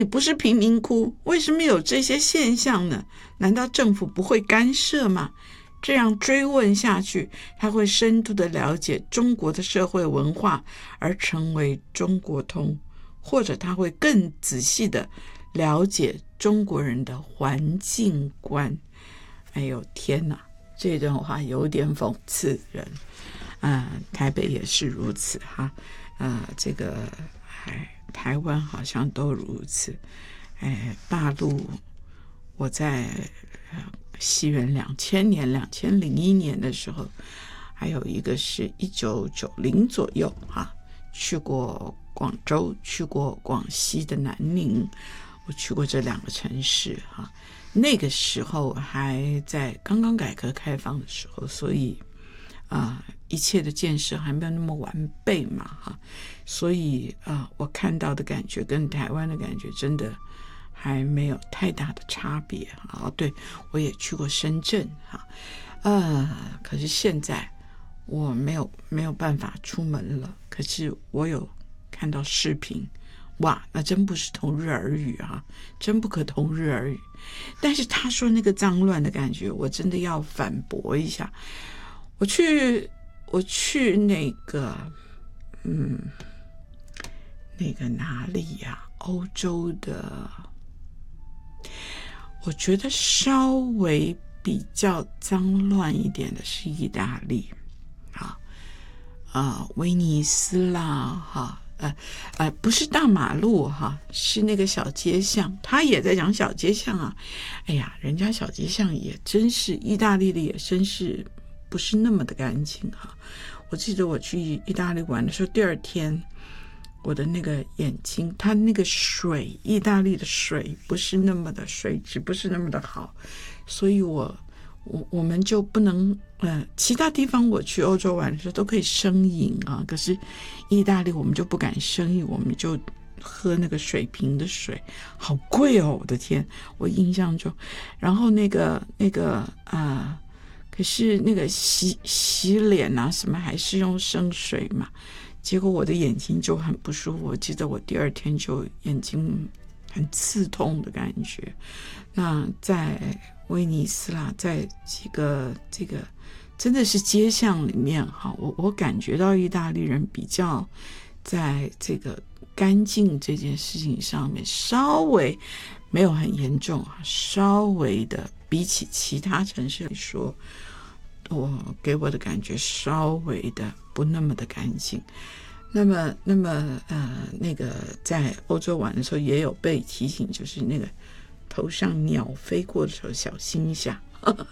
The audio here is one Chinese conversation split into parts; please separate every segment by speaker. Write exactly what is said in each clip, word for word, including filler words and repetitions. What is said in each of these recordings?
Speaker 1: 不是贫民窟，为什么有这些现象呢？难道政府不会干涉吗？这样追问下去，他会深度的了解中国的社会文化，而成为中国通，或者他会更仔细的了解中国人的环境观。哎呦天哪，这段话有点讽刺人。呃，台北也是如此哈，呃，这个哎，台湾好像都如此。哎，大陆，我在西元两千年、两千零一年的时候，还有一个是一九九零左右哈，去过广州，去过广西的南宁，我去过这两个城市哈。那个时候还在刚刚改革开放的时候，所以啊、呃，一切的建设还没有那么完备嘛哈，所以啊、呃，我看到的感觉跟台湾的感觉真的还没有太大的差别啊。对，我也去过深圳哈，呃，可是现在我没有没有办法出门了，可是我有看到视频，哇，那真不是同日而语啊，真不可同日而语。但是他说那个脏乱的感觉，我真的要反驳一下。我去，我去那个，嗯，那个哪里呀、啊？欧洲的，我觉得稍微比较脏乱一点的是意大利，啊啊，威尼斯啦，哈。呃呃，不是大马路哈，是那个小街巷。他也在讲小街巷啊。哎呀，人家小街巷也真是，意大利的也真是不是那么的干净哈。我记得我去意大利玩的时候，第二天我的那个眼睛，它那个水，意大利的水不是那么的水质不是那么的好，所以我我我们就不能呃，其他地方我去欧洲玩的时候都可以生饮啊，可是意大利我们就不敢生饮，我们就喝那个水瓶的水，好贵哦，我的天！我印象中，然后那个那个啊、呃，可是那个洗洗脸啊什么还是用生水嘛，结果我的眼睛就很不舒服，我记得我第二天就眼睛很刺痛的感觉。那在威尼斯啦，在几个这个真的是街巷里面哈，我我感觉到意大利人比较在这个干净这件事情上面稍微没有很严重，稍微的比起其他城市来说，我给我的感觉稍微的不那么的干净。那么那么呃那个在欧洲玩的时候也有被提醒，就是那个头上鸟飞过的时候小心一下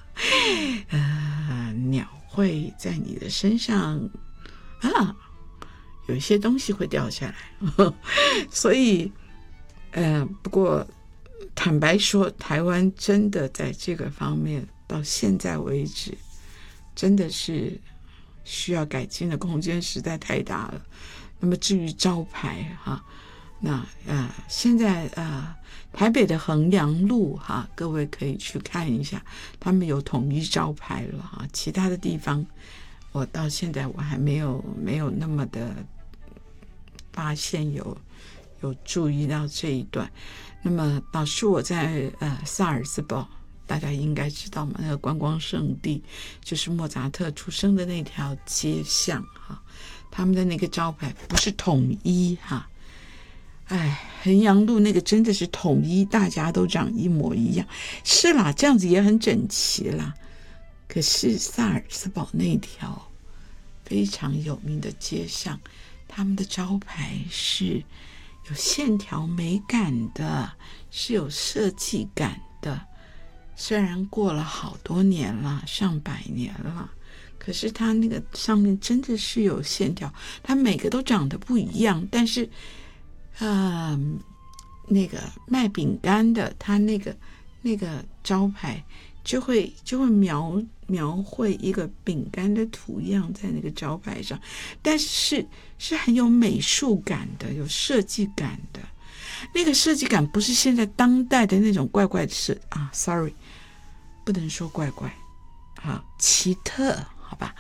Speaker 1: 呃鸟会在你的身上啊有一些东西会掉下来所以呃不过坦白说，台湾真的在这个方面到现在为止真的是需要改进的空间实在太大了。那么至于招牌哈，那呃现在呃台北的衡阳路哈，各位可以去看一下，他们有统一招牌了哈。其他的地方我到现在我还没有没有那么的发现有有注意到这一段。那么老师我在呃萨尔茨堡，大家应该知道嘛，那个观光胜地就是莫扎特出生的那条街巷哈，他们的那个招牌不是统一哈。哎，衡阳路那个真的是统一，大家都长一模一样。是啦，这样子也很整齐啦。可是萨尔茨堡那条非常有名的街巷，他们的招牌是有线条美感的，是有设计感的。虽然过了好多年了，上百年了，可是它那个上面真的是有线条，它每个都长得不一样，但是呃，那个卖饼干的，他那个那个招牌就会就会描描绘一个饼干的图样在那个招牌上，但是是很有美术感的，有设计感的。那个设计感不是现在当代的那种怪怪的设啊 ，sorry， 不能说怪怪，好奇特，好吧。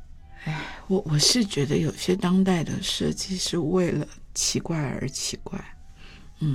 Speaker 1: 哎，我我是觉得有些当代的设计是为了奇怪而奇怪。